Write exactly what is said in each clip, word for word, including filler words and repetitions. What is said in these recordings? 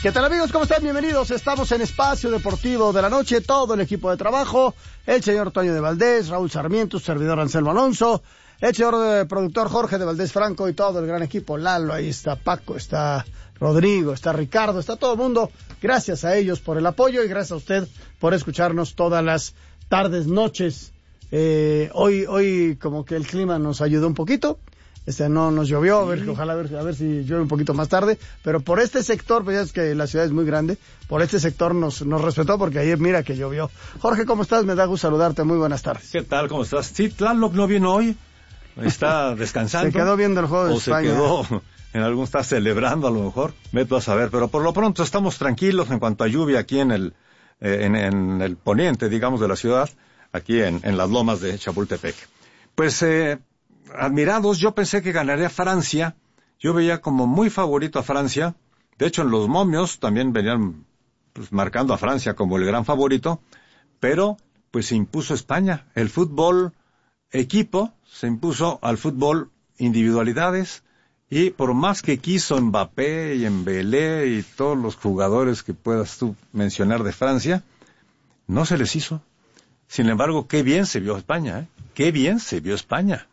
¿Qué tal, amigos? ¿Cómo están? Bienvenidos. Estamos en Espacio Deportivo de la Noche, todo el equipo de trabajo, el señor Toño de Valdés, Raúl Sarmiento, su servidor Anselmo Alonso, el señor eh, productor Jorge de Valdés Franco y todo el gran equipo, Lalo, ahí está Paco, está Rodrigo, está Ricardo, está todo el mundo. Gracias a ellos por el apoyo y gracias a usted por escucharnos todas las tardes, noches. Eh, hoy, hoy como que el clima nos ayudó un poquito. Este no nos llovió, a ver, sí. ojalá a ver, a ver si llueve un poquito más tarde, pero por este sector, pues ya es que la ciudad es muy grande, por este sector nos, nos respetó porque ayer mira que llovió. Jorge, ¿cómo estás? Me da gusto saludarte, muy buenas tardes. ¿Qué tal? ¿Cómo estás? Sí, Tlaloc no vino hoy, está descansando. Se quedó viendo el juego de o España. se quedó, en algún está celebrando a lo mejor, vete a saber, pero por lo pronto estamos tranquilos en cuanto a lluvia aquí en el, eh, en, en el poniente, digamos, de la ciudad, aquí en, en las lomas de Chapultepec. Pues, eh, admirados, yo pensé que ganaría Francia, yo veía como muy favorito a Francia, de hecho en los momios también venían pues, marcando a Francia como el gran favorito, pero pues se impuso España, el fútbol equipo se impuso al fútbol individualidades, y por más que quiso Mbappé y Embelé y todos los jugadores que puedas tú mencionar de Francia, no se les hizo. Sin embargo, qué bien se vio España, ¿eh? Qué bien se vio España.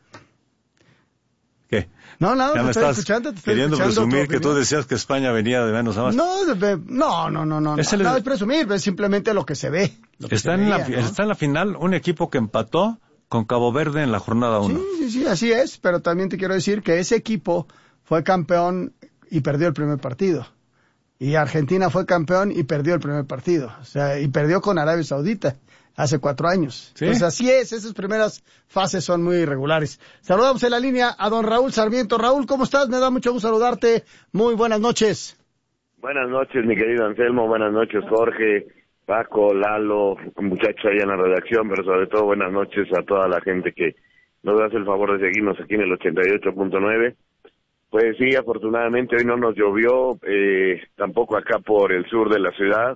¿Qué? No, no, ya te me estoy estás escuchando, te estoy queriendo escuchando presumir que opinión. tú decías que España venía de menos a más. No, de, no, no, no, no, Es no, el... no es presumir, es simplemente lo que se ve. Lo que está, se en veía, la, ¿no? está en la final un equipo que empató con Cabo Verde en la jornada uno. Sí, sí, sí, así es, pero también te quiero decir que ese equipo fue campeón y perdió el primer partido. Y Argentina fue campeón y perdió el primer partido. O sea, y perdió con Arabia Saudita hace cuatro años. ¿Sí? Entonces así es, esas primeras fases son muy irregulares. Saludamos en la línea a don Raúl Sarmiento. Raúl, ¿cómo estás? Me da mucho gusto saludarte. Muy buenas noches. Buenas noches, mi querido Anselmo. Buenas noches, Jorge, Paco, Lalo, muchachos ahí en la redacción, pero sobre todo buenas noches a toda la gente que nos hace el favor de seguirnos aquí en el ochenta y ocho punto nueve. Pues sí, afortunadamente hoy no nos llovió, eh, tampoco acá por el sur de la ciudad.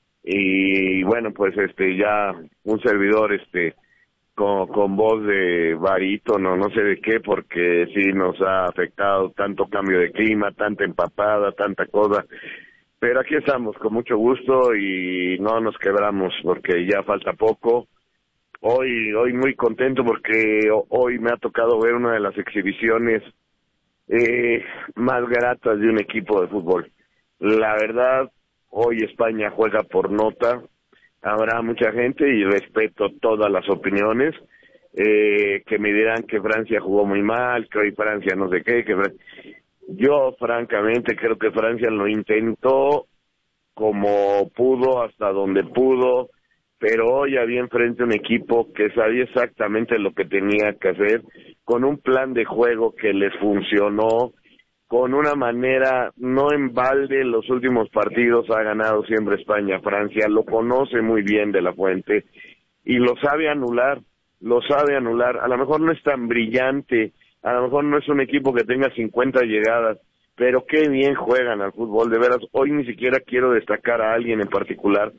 Y bueno, pues este ya un servidor este con, con voz de barítono, no sé de qué, porque sí nos ha afectado tanto cambio de clima, tanta empapada, tanta cosa. Pero aquí estamos con mucho gusto y no nos quebramos porque ya falta poco. Hoy hoy muy contento porque hoy me ha tocado ver una de las exhibiciones eh, más gratas de un equipo de fútbol. La verdad, hoy España juega por nota, habrá mucha gente y respeto todas las opiniones, eh, que me dirán que Francia jugó muy mal, que hoy Francia no sé qué, que Fran... yo francamente creo que Francia lo intentó como pudo, hasta donde pudo, pero hoy había enfrente un equipo que sabía exactamente lo que tenía que hacer, con un plan de juego que les funcionó, con una manera, no en balde, los últimos partidos ha ganado siempre España. Francia lo conoce muy bien de la fuente y lo sabe anular, lo sabe anular. A lo mejor no es tan brillante, a lo mejor no es un equipo que tenga cincuenta llegadas, pero qué bien juegan al fútbol, de veras. Hoy ni siquiera quiero destacar a alguien en particular,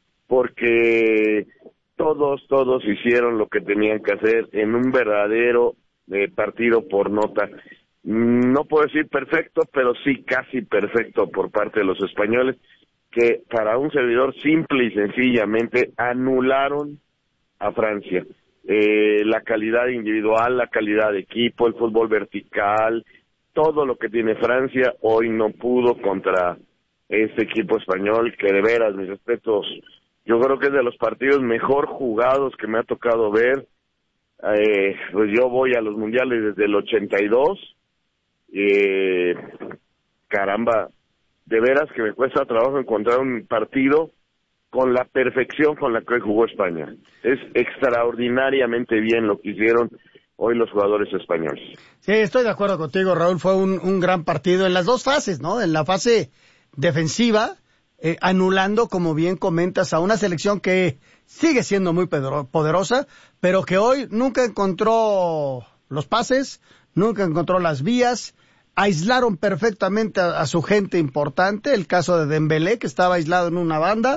porque todos, todos hicieron lo que tenían que hacer en un verdadero eh, partido por nota. No puedo decir perfecto, pero sí casi perfecto por parte de los españoles, que para un servidor simple y sencillamente anularon a Francia. Eh, la calidad individual, la calidad de equipo, el fútbol vertical, todo lo que tiene Francia, hoy no pudo contra este equipo español, que de veras, mis respetos, yo creo que es de los partidos mejor jugados que me ha tocado ver. Eh, pues yo voy a los mundiales desde el ochenta y dos, eh, caramba, de veras que me cuesta trabajo encontrar un partido con la perfección con la que hoy jugó España. Es extraordinariamente bien lo que hicieron hoy los jugadores españoles. Sí, estoy de acuerdo contigo, Raúl, fue un, un gran partido en las dos fases, ¿no? En la fase defensiva, eh, anulando, como bien comentas, a una selección que sigue siendo muy poderosa, pero que hoy nunca encontró los pases, nunca encontró las vías, aislaron perfectamente a, a su gente importante, el caso de Dembélé, que estaba aislado en una banda,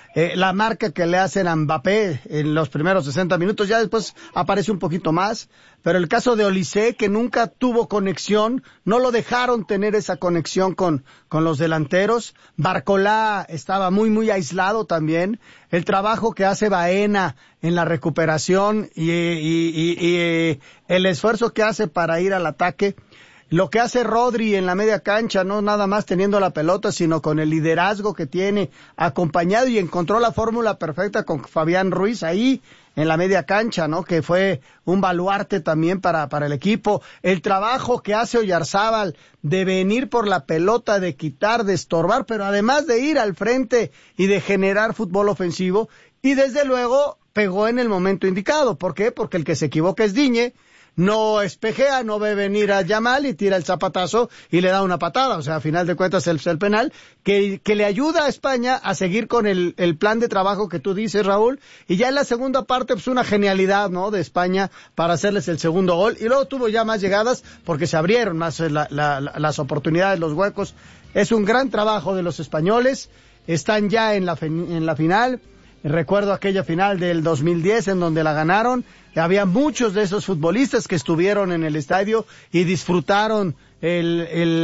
eh, la marca que le hacen a Mbappé en los primeros sesenta minutos, ya después aparece un poquito más, pero el caso de Olise, que nunca tuvo conexión, no lo dejaron tener esa conexión con, con los delanteros. Barcolá estaba muy, muy aislado también. El trabajo que hace Baena en la recuperación y, y, y, y el esfuerzo que hace para ir al ataque. Lo que hace Rodri en la media cancha, no nada más teniendo la pelota, sino con el liderazgo que tiene, acompañado, y encontró la fórmula perfecta con Fabián Ruiz ahí en la media cancha, ¿no? Que fue un baluarte también para, para el equipo. El trabajo que hace Oyarzábal de venir por la pelota, de quitar, de estorbar, pero además de ir al frente y de generar fútbol ofensivo. Y desde luego pegó en el momento indicado. ¿Por qué? Porque el que se equivoca es Digne. No espejea, no ve venir a Yamal y tira el zapatazo y le da una patada. O sea, a final de cuentas el, el penal que, que le ayuda a España a seguir con el, el plan de trabajo que tú dices, Raúl. Y ya en la segunda parte, pues una genialidad, ¿no? De España para hacerles el segundo gol. Y luego tuvo ya más llegadas porque se abrieron más la, la, la, las oportunidades, los huecos. Es un gran trabajo de los españoles. Están ya en la, en la final. Recuerdo aquella final del dos mil diez en donde la ganaron. Había muchos de esos futbolistas que estuvieron en el estadio y disfrutaron el,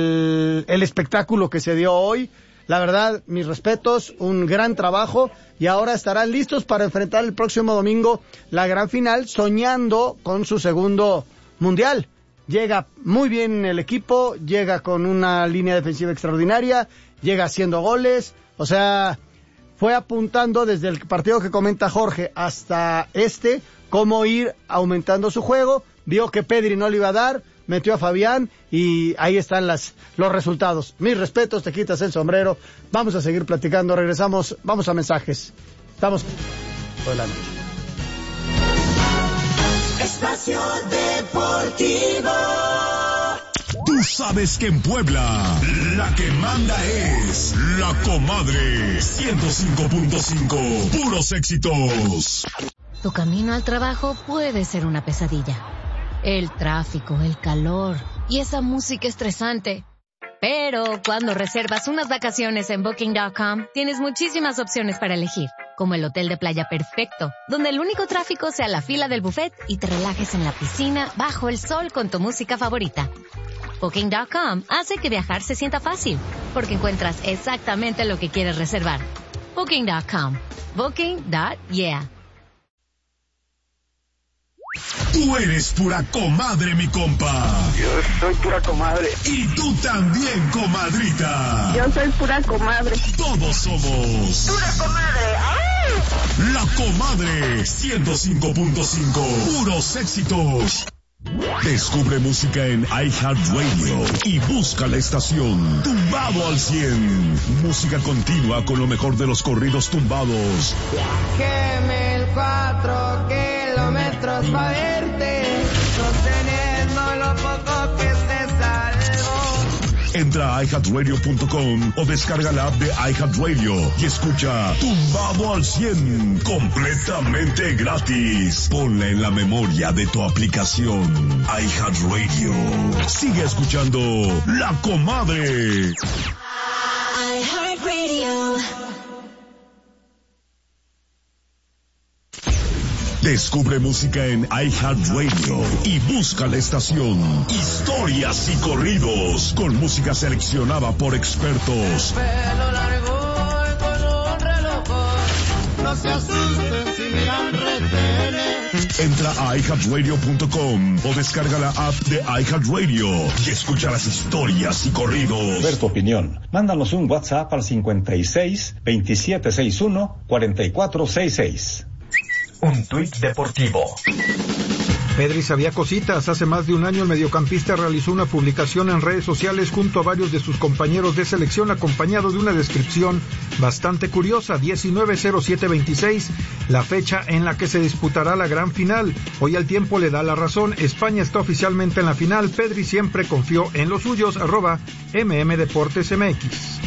el, el espectáculo que se dio hoy. La verdad, mis respetos, un gran trabajo, y ahora estarán listos para enfrentar el próximo domingo la gran final, soñando con su segundo mundial. Llega muy bien el equipo, llega con una línea defensiva extraordinaria, llega haciendo goles, o sea, fue apuntando desde el partido que comenta Jorge hasta este, cómo ir aumentando su juego. Vio que Pedri no le iba a dar, metió a Fabián y ahí están las, los resultados. Mis respetos, te quitas el sombrero. Vamos a seguir platicando, regresamos, vamos a mensajes. Estamos toda la noche. Espacio Deportivo. Tú sabes que en Puebla la que manda es La Comadre. ciento cinco punto cinco, puros éxitos. Tu camino al trabajo puede ser una pesadilla. El tráfico, el calor y esa música estresante. Pero cuando reservas unas vacaciones en Booking punto com, tienes muchísimas opciones para elegir, como el hotel de playa perfecto, donde el único tráfico sea la fila del buffet y te relajes en la piscina bajo el sol con tu música favorita. Booking punto com hace que viajar se sienta fácil, porque encuentras exactamente lo que quieres reservar. Booking punto com. Booking. Yeah. Tú eres pura comadre, mi compa. Yo soy pura comadre. Y tú también, comadrita. Yo soy pura comadre. Todos somos pura comadre. ¡Ay! La Comadre ciento cinco punto cinco. Puros éxitos. Descubre música en iHeartRadio y busca la estación Tumbado al cien. Música continua con lo mejor de los corridos tumbados. Viajé mil cuatro kilómetros para verte, sosteniendo lo poco que se salvó. Entra a i heart radio punto com o descarga la app de iHeartRadio y escucha Tumbado al cien completamente gratis. Ponla en la memoria de tu aplicación iHeartRadio. Sigue escuchando La Comadre. iHeartRadio. Descubre música en iHeartRadio y busca la estación Historias y Corridos con música seleccionada por expertos. Pelo largo y con un reloj, no se asusten si miran retenes. Entra a i heart radio punto com o descarga la app de iHeartRadio y escucha las historias y corridos. Ver tu opinión. Mándanos un WhatsApp al cincuenta y seis, veintisiete sesenta y uno, cuarenta y cuatro sesenta y seis. Un tuit deportivo. Pedri sabía cositas. Hace más de un año el mediocampista realizó una publicación en redes sociales junto a varios de sus compañeros de selección, acompañado de una descripción bastante curiosa. diecinueve cero siete veintiséis, la fecha en la que se disputará la gran final. Hoy al tiempo le da la razón. España está oficialmente en la final. Pedri siempre confió en los suyos. Arroba M M Deportes M X.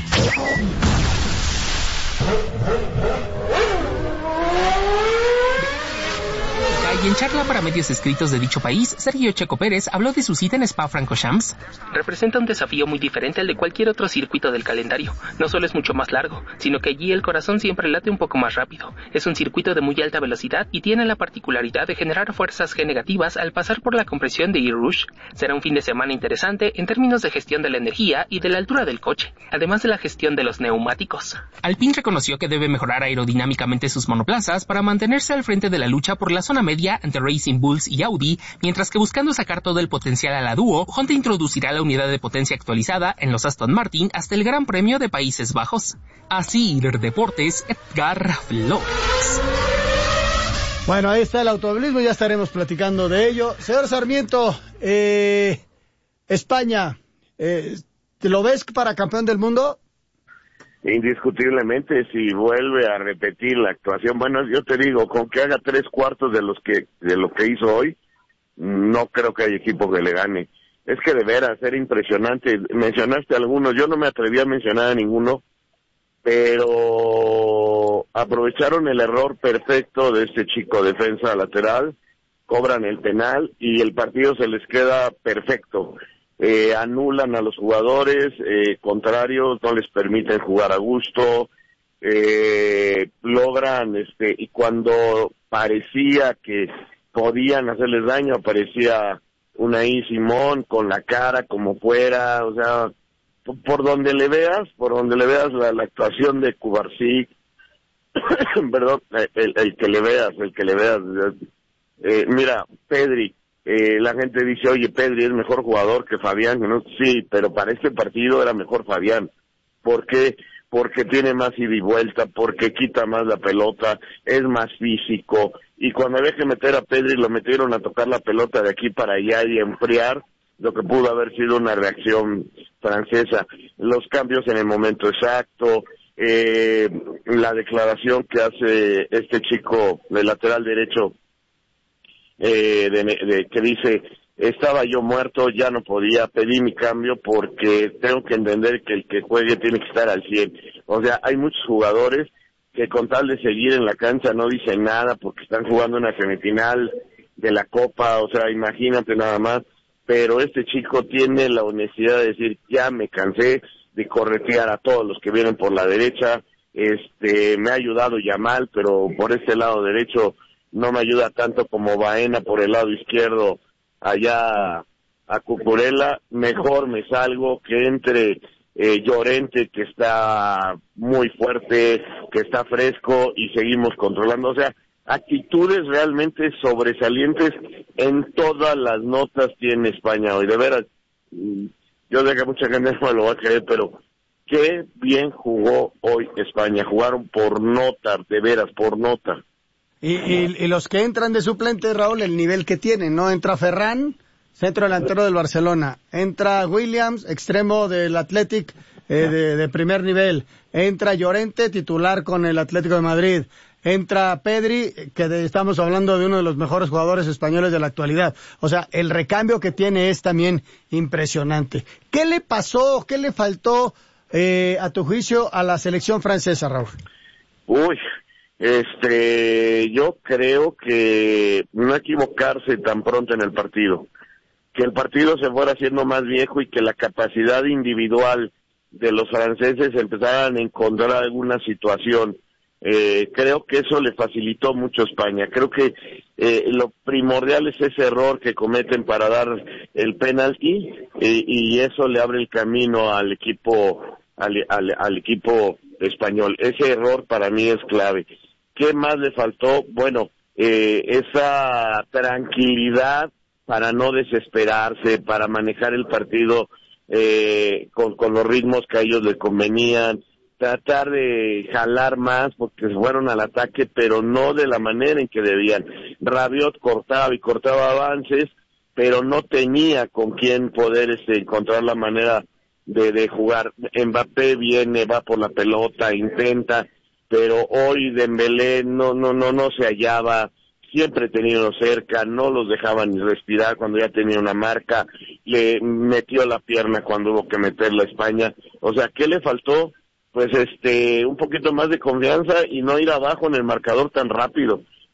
y en charla para medios escritos de dicho país, Sergio Checo Pérez habló de su cita en Spa-Francorchamps. Representa un desafío muy diferente al de cualquier otro circuito del calendario. No solo es mucho más largo, sino que allí el corazón siempre late un poco más rápido. Es un circuito de muy alta velocidad y tiene la particularidad de generar fuerzas G negativas al pasar por la compresión de Eau Rouge. Será un fin de semana interesante en términos de gestión de la energía y de la altura del coche, además de la gestión de los neumáticos. Alpine reconoció que debe mejorar aerodinámicamente sus monoplazas para mantenerse al frente de la lucha por la zona media ante Racing Bulls y Audi, mientras que buscando sacar todo el potencial a la dúo, Honda introducirá la unidad de potencia actualizada en los Aston Martin hasta el Gran Premio de Países Bajos. Así, Deportes, Edgar Flores. Bueno, ahí está el automovilismo, ya estaremos platicando de ello. Señor Sarmiento, eh, España, eh, ¿lo ves para campeón del mundo? Indiscutiblemente, si vuelve a repetir la actuación, bueno, yo te digo, con que haga tres cuartos de los que de lo que hizo hoy, no creo que haya equipo que le gane. Es que de veras, era impresionante. Mencionaste algunos, yo no me atreví a mencionar a ninguno, pero aprovecharon el error perfecto de este chico defensa lateral, cobran el penal y el partido se les queda perfecto. Eh, anulan a los jugadores eh, contrarios, no les permiten jugar a gusto, eh, logran, este, y cuando parecía que podían hacerles daño, aparecía Unai Simón con la cara como fuera, o sea, por, por donde le veas, por donde le veas la, la actuación de Kubarsic, perdón, el, el que le veas, el que le veas, eh, mira, Pedri, Eh, la gente dice, oye, Pedri es mejor jugador que Fabián, ¿no? Sí, pero para este partido era mejor Fabián. ¿Por qué? Porque tiene más ida y vuelta, porque quita más la pelota, es más físico, y cuando había que meter a Pedri lo metieron a tocar la pelota de aquí para allá y a enfriar lo que pudo haber sido una reacción francesa. Los cambios en el momento exacto, eh, la declaración que hace este chico del lateral derecho, Eh, de, de, que dice, estaba yo muerto, ya no podía, pedí mi cambio porque tengo que entender que el que juegue tiene que estar al cien. O sea, hay muchos jugadores que con tal de seguir en la cancha no dicen nada porque están jugando una semifinal de la Copa, o sea, imagínate nada más, pero este chico tiene la honestidad de decir, ya me cansé de corretear a todos los que vienen por la derecha, este, me ha ayudado Yamal, pero por este lado derecho no me ayuda tanto como Baena por el lado izquierdo allá a Cucurella, mejor me salgo que entre eh, Llorente, que está muy fuerte, que está fresco y seguimos controlando, o sea, actitudes realmente sobresalientes en todas las notas tiene España hoy, de veras, yo sé que mucha gente no lo va a creer, pero qué bien jugó hoy España, jugaron por nota, de veras, por nota. Y, y, y los que entran de suplente, Raúl, el nivel que tienen, ¿no? Entra Ferran, centro delantero del Barcelona. Entra Williams, extremo del Athletic eh, de, de primer nivel. Entra Llorente, titular con el Atlético de Madrid. Entra Pedri, que de, estamos hablando de uno de los mejores jugadores españoles de la actualidad. O sea, el recambio que tiene es también impresionante. ¿Qué le pasó, qué le faltó, eh, a tu juicio, a la selección francesa, Raúl? Uy... Este, yo creo que no equivocarse tan pronto en el partido, que el partido se fuera haciendo más viejo y que la capacidad individual de los franceses empezaran a encontrar alguna situación. Eh, creo que eso le facilitó mucho a España. Creo que eh, lo primordial es ese error que cometen para dar el penalti eh, y eso le abre el camino al equipo, al, al, al equipo español. Ese error para mí es clave. ¿Qué más le faltó? Bueno, eh, esa tranquilidad para no desesperarse, para manejar el partido eh, con, con los ritmos que a ellos les convenían, tratar de jalar más porque se fueron al ataque, pero no de la manera en que debían. Rabiot cortaba y cortaba avances, pero no tenía con quién poder este, encontrar la manera de, de jugar. Mbappé viene, va por la pelota, intenta, pero hoy Dembélé no no no no se hallaba, siempre tenido cerca, no los dejaban ni respirar cuando ya tenía una marca, le metió la pierna cuando hubo que meterla a España. O sea, ¿qué le faltó? Pues este un poquito más de confianza y no ir abajo en el marcador tan rápido,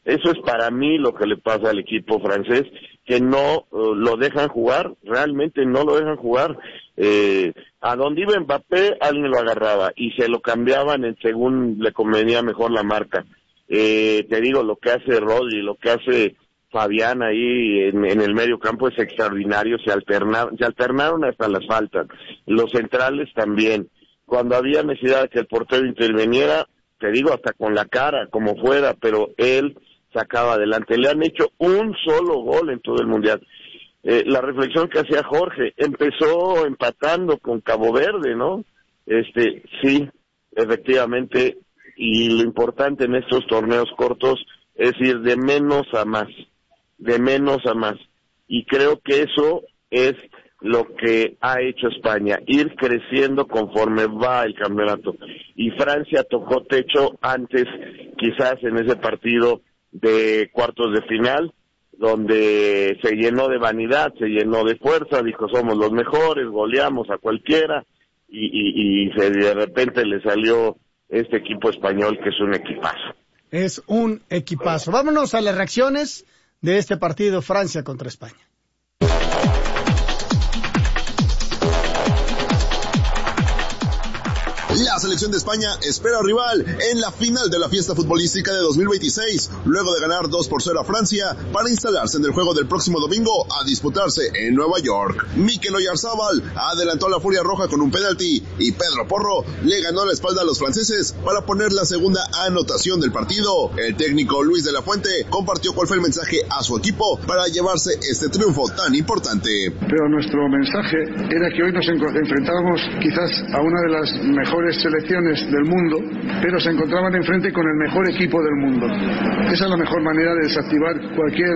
Eso es para mí lo que le pasa al equipo francés, que no uh, lo dejan jugar, realmente no lo dejan jugar. Eh, a donde iba Mbappé, alguien lo agarraba y se lo cambiaban en según le convenía mejor la marca. Eh, te digo, lo que hace Rodri, lo que hace Fabián ahí en, en el medio campo es extraordinario, se alternaron, se alternaron hasta las faltas. Los centrales también. Cuando había necesidad de que el portero interviniera, te digo, hasta con la cara, como fuera, pero él sacaba adelante. Le han hecho un solo gol en todo el Mundial. Eh, la reflexión que hacía Jorge, empezó empatando con Cabo Verde, ¿no? Este, sí, efectivamente, y lo importante en estos torneos cortos es ir de menos a más, de menos a más. Y creo que eso es lo que ha hecho España, ir creciendo conforme va el campeonato. Y Francia tocó techo antes, quizás en ese partido de cuartos de final, donde se llenó de vanidad, se llenó de fuerza, dijo somos los mejores, goleamos a cualquiera, y, y, y se, de repente le salió este equipo español que es un equipazo. Es un equipazo. Vámonos a las reacciones de este partido Francia contra España. La selección de España espera rival en la final de la fiesta futbolística de dos mil veintiséis, luego de ganar dos por cero a Francia para instalarse en el juego del próximo domingo a disputarse en Nueva York. Mikel Oyarzabal adelantó a la Furia Roja con un penalti y Pedro Porro le ganó la espalda a los franceses para poner la segunda anotación del partido. El técnico Luis de la Fuente compartió cuál fue el mensaje a su equipo para llevarse este triunfo tan importante. Pero nuestro mensaje era que hoy nos enfrentábamos quizás a una de las mejores selecciones del mundo, pero se encontraban enfrente con el mejor equipo del mundo. Esa es la mejor manera de desactivar cualquier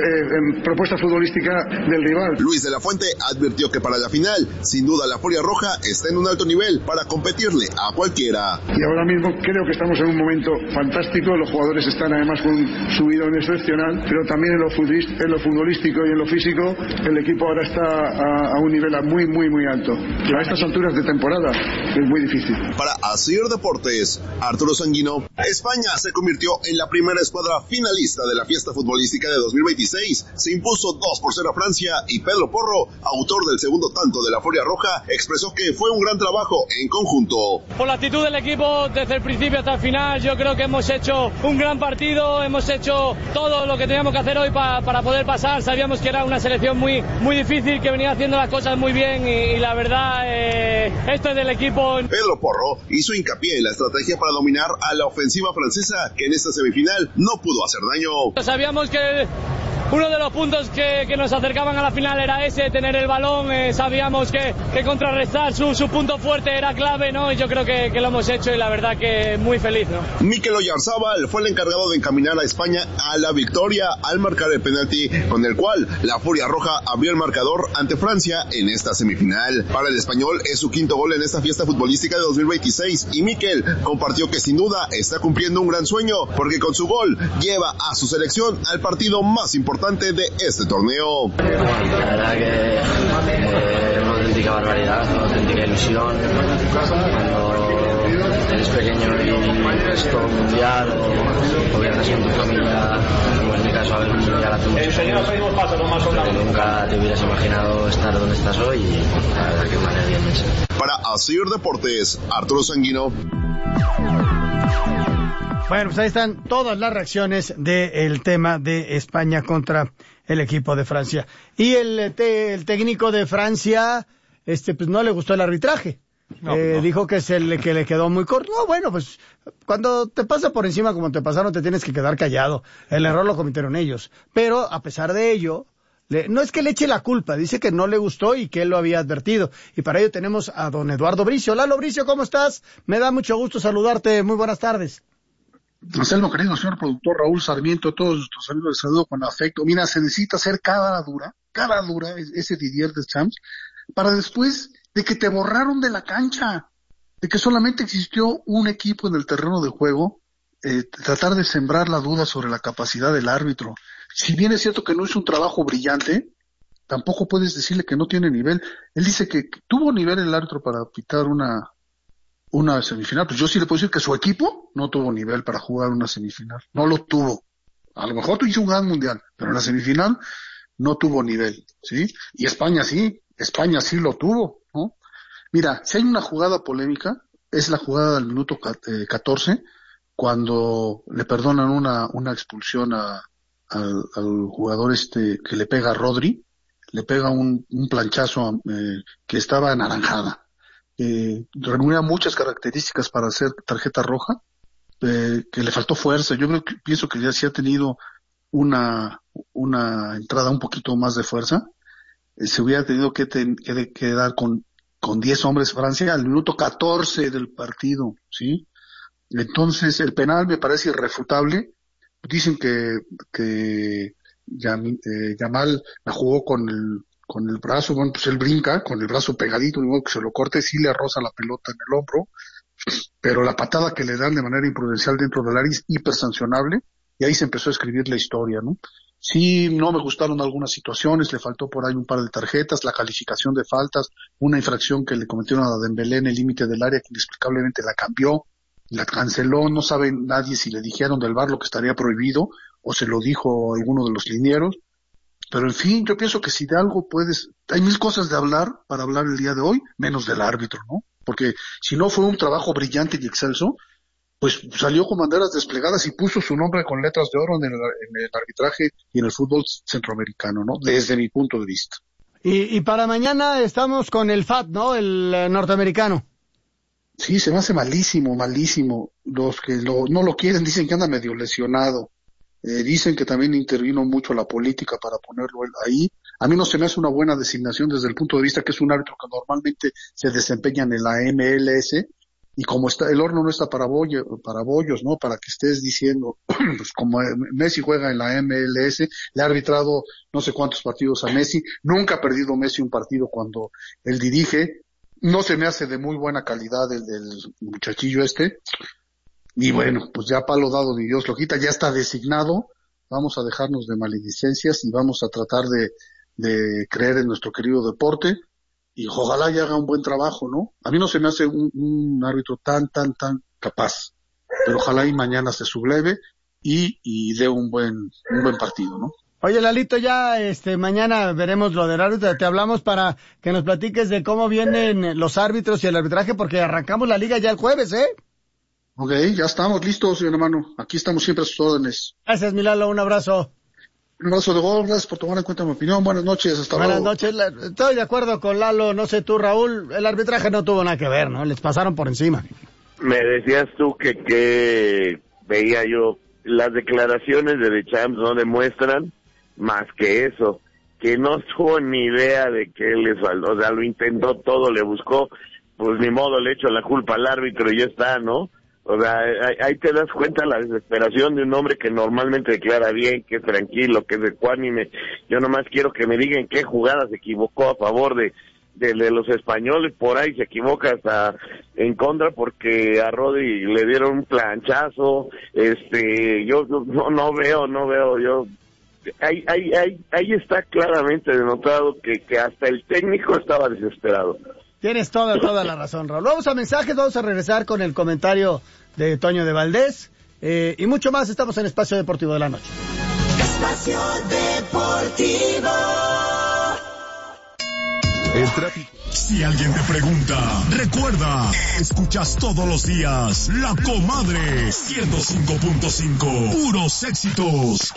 eh, propuesta futbolística del rival. Luis de la Fuente advirtió que para la final, sin duda la Furia Roja está en un alto nivel para competirle a cualquiera. Y ahora mismo creo que estamos en un momento fantástico, los jugadores están además con un subidón excepcional, pero también en lo, en lo futbolístico y en lo físico, el equipo ahora está a, a un nivel muy, muy, muy alto. A estas alturas de temporada es muy difícil. Para Asir Deportes, Arturo Sanguino. España se convirtió en la primera escuadra finalista de la fiesta futbolística de dos mil veintiséis. Se impuso dos por cero a Francia y Pedro Porro, autor del segundo tanto de la Furia Roja, expresó que fue un gran trabajo en conjunto. Por la actitud del equipo desde el principio hasta el final, yo creo que hemos hecho un gran partido, hemos hecho todo lo que teníamos que hacer hoy pa, para poder pasar. Sabíamos que era una selección muy, muy difícil, que venía haciendo las cosas muy bien y, y la verdad, eh, esto es del equipo. Pedro Porro hizo hincapié en la estrategia para dominar a la ofensiva francesa, que en esta semifinal no pudo hacer daño. Sabíamos que uno de los puntos que, que nos acercaban a la final era ese, tener el balón, eh, sabíamos que, que contrarrestar su, su punto fuerte era clave, ¿no? Y yo creo que, que lo hemos hecho y la verdad que muy feliz, ¿no? Mikel Oyarzabal fue el encargado de encaminar a España a la victoria al marcar el penalti con el cual la Furia Roja abrió el marcador ante Francia en esta semifinal. Para el español es su quinto gol en esta fiesta futbolística de dos mil veintiséis y Mikel compartió que sin duda está cumpliendo un gran sueño porque con su gol lleva a su selección al partido más importante de este torneo. La verdad que eh, una auténtica barbaridad, una auténtica ilusión. Cuando eres pequeño y ves todo un mundial o, o viajas con tu familia, como en mi caso a ver un mundial hace muchos años, que nunca te hubieras imaginado estar donde estás hoy y la verdad que es una alegría inmensa. Para Asir Deportes, Arturo Sanguino. Bueno, pues ahí están todas las reacciones del tema de España contra el equipo de Francia. Y el, te, el técnico de Francia, este, pues no le gustó el arbitraje. No, eh, no. Dijo que se le, que le quedó muy corto. No, bueno, pues cuando te pasa por encima como te pasaron, te tienes que quedar callado. El error lo cometieron ellos. Pero a pesar de ello, le, no es que le eche la culpa, dice que no le gustó y que él lo había advertido. Y para ello tenemos a don Eduardo Bricio. Lalo Bricio, ¿cómo estás? Me da mucho gusto saludarte. Muy buenas tardes. Anselmo, querido señor productor, Raúl Sarmiento, todos nuestros amigos, les saludo con afecto. Mira, se necesita hacer cara dura, cara dura, ese Didier Deschamps, para después de que te borraron de la cancha, de que solamente existió un equipo en el terreno de juego, eh, tratar de sembrar la duda sobre la capacidad del árbitro. Si bien es cierto que no hizo un trabajo brillante, tampoco puedes decirle que no tiene nivel. Él dice que tuvo nivel el árbitro para pitar una... una semifinal, pues yo sí le puedo decir que su equipo no tuvo nivel para jugar una semifinal, no lo tuvo. A lo mejor hizo un gran mundial, pero en la semifinal no tuvo nivel, ¿sí? Y España sí, España sí lo tuvo, ¿no? Mira, si hay una jugada polémica, es la jugada del minuto catorce, cuando le perdonan una, una expulsión a, al, al jugador este que le pega a Rodri, le pega un, un planchazo eh, que estaba anaranjada. Eh, reunía muchas características para hacer tarjeta roja, eh, que le faltó fuerza. Yo creo que, pienso que ya sí ha tenido una, una entrada un poquito más de fuerza. Eh, se hubiera tenido que, ten, que quedar con, con diez hombres Francia al minuto catorce del partido, ¿sí? Entonces, el penal me parece irrefutable. Dicen que, que Yam, eh, Yamal la jugó con el, con el brazo, bueno, pues él brinca, con el brazo pegadito, ni modo que se lo corte, sí le roza la pelota en el hombro, pero la patada que le dan de manera imprudencial dentro del área es hipersancionable, y ahí se empezó a escribir la historia, ¿no? Sí, no me gustaron algunas situaciones, le faltó por ahí un par de tarjetas, la calificación de faltas, una infracción que le cometieron a Dembélé en el límite del área que inexplicablemente la cambió, la canceló, no sabe nadie si le dijeron del V A R lo que estaría prohibido o se lo dijo alguno de los linieros, pero en fin, yo pienso que si de algo puedes, hay mil cosas de hablar para hablar el día de hoy, menos del árbitro, ¿no? Porque si no fue un trabajo brillante y excelso, pues salió con banderas desplegadas y puso su nombre con letras de oro en el, en el arbitraje y en el fútbol centroamericano, ¿no? Desde mi punto de vista. Y, y para mañana estamos con el F A T, ¿no? El eh, norteamericano. Sí, se me hace malísimo, malísimo. Los que lo, no lo quieren dicen que anda medio lesionado. Eh, dicen que también intervino mucho la política para ponerlo ahí. A mí no se me hace una buena designación desde el punto de vista que es un árbitro que normalmente se desempeñan en la M L S, y como está, el horno no está para, bollo, para bollos, ¿no? Para que estés diciendo, pues como Messi juega en la M L S, le ha arbitrado no sé cuántos partidos a Messi, nunca ha perdido Messi un partido cuando él dirige. No se me hace de muy buena calidad el, el muchachillo este. Y bueno, pues ya palo dado ni Dios lo quita, ya está designado. Vamos a dejarnos de maledicencias y vamos a tratar de, de creer en nuestro querido deporte. Y ojalá ya haga un buen trabajo, ¿no? A mí no se me hace un, un árbitro tan, tan, tan capaz. Pero ojalá y mañana se subleve y, y dé un buen, un buen partido, ¿no? Oye, Lalito, ya este mañana veremos lo del árbitro. Te hablamos para que nos platiques de cómo vienen los árbitros y el arbitraje, porque arrancamos la liga ya el jueves, ¿eh? Ok, ya estamos listos, hermano. Aquí estamos siempre a sus órdenes. Gracias, mi Lalo, un abrazo. Un abrazo de gol, gracias por tomar en cuenta mi opinión. Buenas noches, hasta luego. Buenas noches, estoy de acuerdo con Lalo, no sé tú, Raúl, el arbitraje no tuvo nada que ver, ¿no? Les pasaron por encima. Me decías tú que, que veía yo, las declaraciones de The Champs no demuestran más que eso, que no tuvo ni idea de que él les faltó, o sea, lo intentó todo, le buscó, pues ni modo, le echo la culpa al árbitro y ya está, ¿no? O sea, ahí te das cuenta la desesperación de un hombre que normalmente declara bien, que es tranquilo, que es ecuánime. Yo nomás quiero que me digan qué jugada se equivocó a favor de, de, de los españoles, por ahí se equivoca hasta en contra porque a Rodri le dieron un planchazo, este, yo no, no veo, no veo, yo... Ahí, ahí, ahí, ahí está claramente denotado que, que hasta el técnico estaba desesperado. Tienes toda, toda la razón, Raúl. Vamos a mensajes, vamos a regresar con el comentario de Toño de Valdés eh, y mucho más. Estamos en Espacio Deportivo de la Noche. Espacio Deportivo. El tráfico. Si alguien te pregunta, recuerda, escuchas todos los días La Comadre ciento cinco punto cinco, puros éxitos.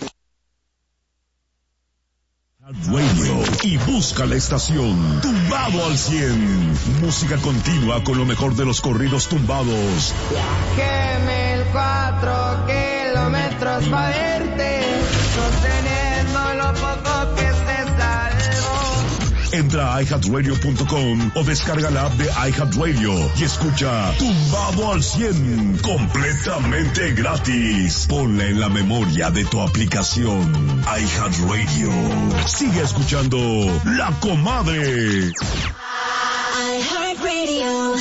Radio y busca la estación Tumbado al cien. Música continua con lo mejor de los corridos tumbados. Viajé mil cuatro kilómetros para verte, sosteniendo lo poco que se salvó. Entra a i heart radio punto com o descarga la app de iHeartRadio y escucha Tumbado al cien completamente gratis. Ponla en la memoria de tu aplicación iHeartRadio. Sigue escuchando La Comadre. iHeartRadio.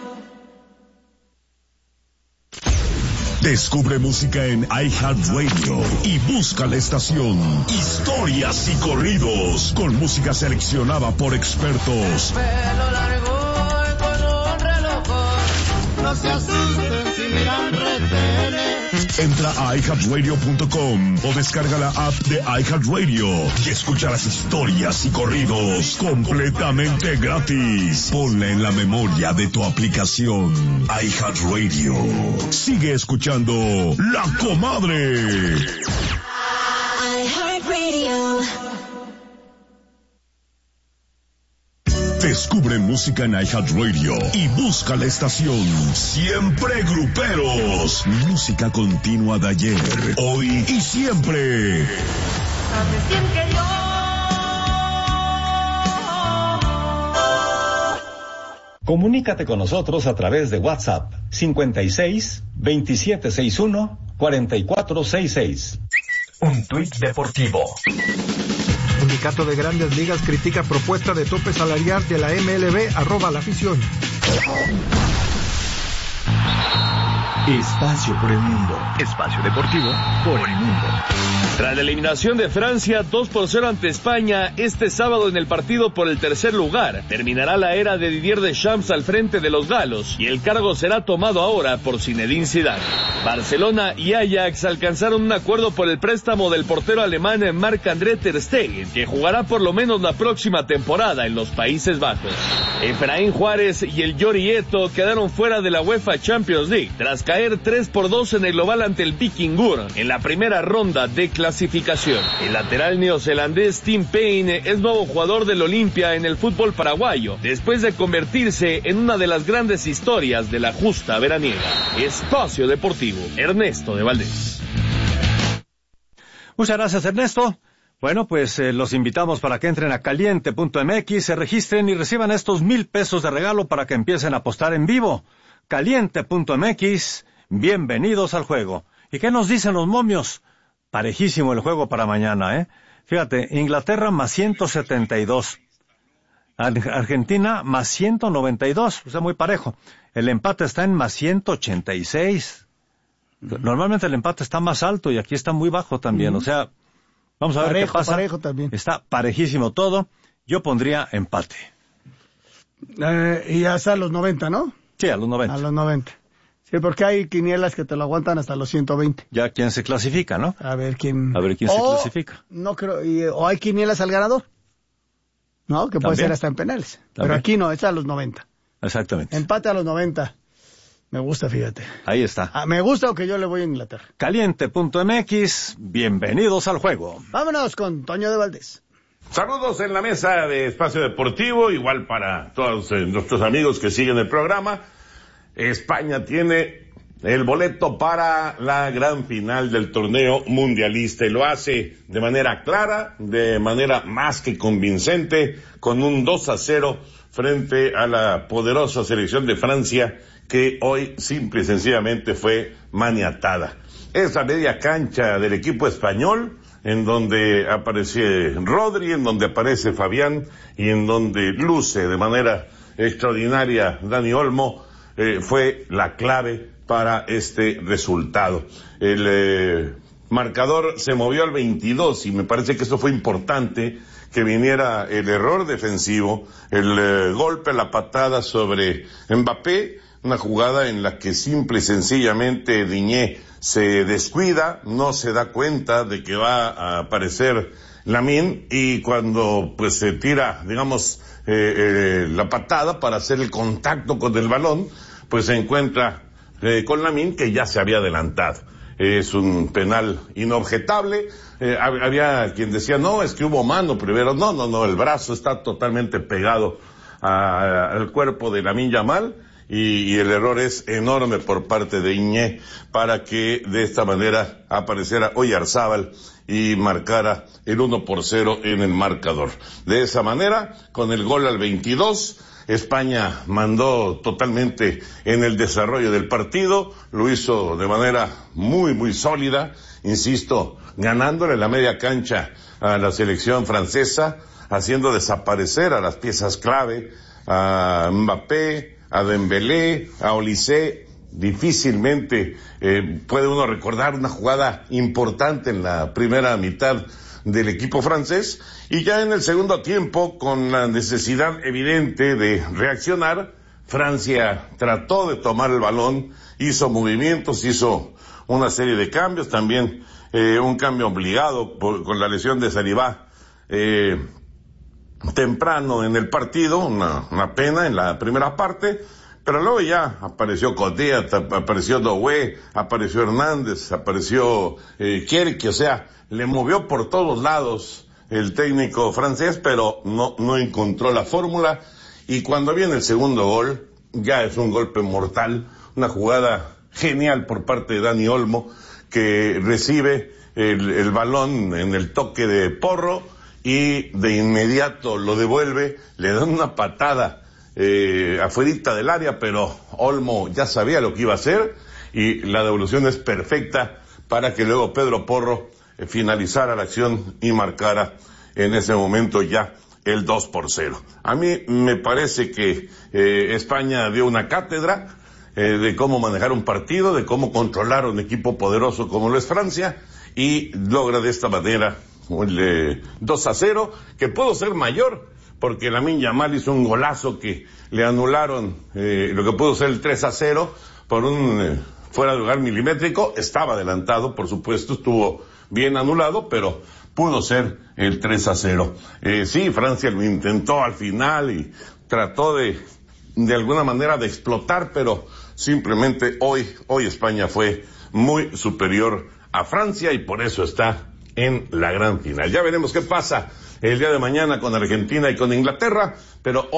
Descubre música en iHeartRadio y busca la estación Historias y Corridos con música seleccionada por expertos. Pelo largo y con un reloj, no se asusten si miran retenes. Entra a i heart radio punto com o descarga la app de iHeartRadio y escucha las historias y corridos completamente gratis. Ponla en la memoria de tu aplicación iHeartRadio. Sigue escuchando La Comadre. iHeartRadio. Descubre música en iHeartRadio y busca la estación Siempre Gruperos. Música continua de ayer, hoy y siempre. Comunícate con nosotros a través de WhatsApp cincuenta y seis, veintisiete sesenta y uno, cuarenta y cuatro sesenta y seis. Un tuit deportivo. Sindicato de Grandes Ligas critica propuesta de tope salarial de la M L B, arroba la afición. Espacio por el mundo. Espacio deportivo por el mundo. Tras la eliminación de Francia dos por cero ante España este sábado en el partido por el tercer lugar, terminará la era de Didier Deschamps al frente de los galos y el cargo será tomado ahora por Zinedine Zidane. Barcelona y Ajax alcanzaron un acuerdo por el préstamo del portero alemán Marc-André ter Stegen, que jugará por lo menos la próxima temporada en los Países Bajos. Efraín Juárez y el Yori Eto quedaron fuera de la UEFA Champions League tras caer tres por dos en el global ante el Vikingur en la primera ronda de clasificación. El lateral neozelandés Tim Payne es nuevo jugador del Olimpia en el fútbol paraguayo, después de convertirse en una de las grandes historias de la justa veraniega. Espacio Deportivo, Ernesto de Valdés. Muchas gracias, Ernesto. Bueno, pues eh, los invitamos para que entren a caliente punto m x, se registren y reciban estos mil pesos de regalo para que empiecen a apostar en vivo. caliente punto m x, bienvenidos al juego. ¿Y qué nos dicen los momios? Parejísimo el juego para mañana, ¿eh? Fíjate, Inglaterra más ciento setenta y dos. Argentina más ciento noventa y dos, o sea, muy parejo. El empate está en más ciento ochenta y seis. Normalmente el empate está más alto y aquí está muy bajo también, uh-huh. O sea, vamos a ver parejo, qué pasa. Parejo también. Está parejísimo todo. Yo pondría empate. Eh, y hasta los noventa, ¿no? Sí, a los noventa. A los noventa. Sí, porque hay quinielas que te lo aguantan hasta los ciento veinte. Ya quién se clasifica, ¿no? A ver quién. A ver quién o, se clasifica. No creo, y, o hay quinielas al ganador. ¿No? Que puede ¿También? Ser hasta en penales. ¿También? Pero aquí no, es a los noventa. Exactamente. Empate a los noventa. Me gusta, fíjate. Ahí está. Ah, me gusta aunque yo le voy a Inglaterra. caliente punto m x, bienvenidos al juego. Vámonos con Toño de Valdés. Saludos en la mesa de Espacio Deportivo, igual para todos eh, nuestros amigos que siguen el programa. España tiene el boleto para la gran final del torneo mundialista y lo hace de manera clara, de manera más que convincente, con un dos a cero frente a la poderosa selección de Francia, que hoy simple y sencillamente fue maniatada. Esa media cancha del equipo español, en donde aparece Rodri, en donde aparece Fabián y en donde luce de manera extraordinaria Dani Olmo, eh, fue la clave para este resultado. El eh, marcador se movió al veintidós y me parece que esto fue importante, que viniera el error defensivo, el eh, golpe, la patada sobre Mbappé, una jugada en la que simple y sencillamente Diñé se descuida, no se da cuenta de que va a aparecer Lamine y cuando pues se tira, digamos, eh, eh, la patada para hacer el contacto con el balón, pues se encuentra eh, con Lamine que ya se había adelantado. Es un penal inobjetable. Eh, había quien decía, no, es que hubo mano primero. No, no, no, el brazo está totalmente pegado a, a, al cuerpo de Lamine Yamal. Y, y el error es enorme por parte de Iñé para que de esta manera apareciera Oyarzábal y marcara el uno por cero en el marcador. De esa manera, con el gol al veintidós, España mandó totalmente en el desarrollo del partido, lo hizo de manera muy, muy sólida, insisto, ganándole la media cancha a la selección francesa, haciendo desaparecer a las piezas clave, a Mbappé, a Dembélé, a Olise. Difícilmente eh, puede uno recordar una jugada importante en la primera mitad del equipo francés, y ya en el segundo tiempo, con la necesidad evidente de reaccionar, Francia trató de tomar el balón, hizo movimientos, hizo una serie de cambios, también eh, un cambio obligado por, con la lesión de Saribá eh, temprano en el partido, una, una pena en la primera parte, pero luego ya apareció Cotea, apareció Doué, apareció Hernández, apareció eh, Kierke, o sea, le movió por todos lados el técnico francés, pero no, no encontró la fórmula, y cuando viene el segundo gol, ya es un golpe mortal, una jugada genial por parte de Dani Olmo, que recibe el, el balón en el toque de Porro, y de inmediato lo devuelve, le dan una patada eh, afuerita del área, pero Olmo ya sabía lo que iba a hacer, y la devolución es perfecta para que luego Pedro Porro eh, finalizara la acción y marcara en ese momento ya el dos por cero. A mí me parece que eh, España dio una cátedra eh, de cómo manejar un partido, de cómo controlar un equipo poderoso como lo es Francia, y logra de esta manera el eh, dos a cero, que pudo ser mayor, porque Lamine Yamal hizo un golazo que le anularon eh, lo que pudo ser el tres a cero por un eh, fuera de lugar milimétrico. Estaba adelantado, por supuesto, estuvo bien anulado, pero pudo ser el tres a cero. Eh, sí, Francia lo intentó al final y trató de, de alguna manera de explotar, pero simplemente hoy, hoy España fue muy superior a Francia y por eso está en la gran final. Ya veremos qué pasa el día de mañana con Argentina y con Inglaterra, pero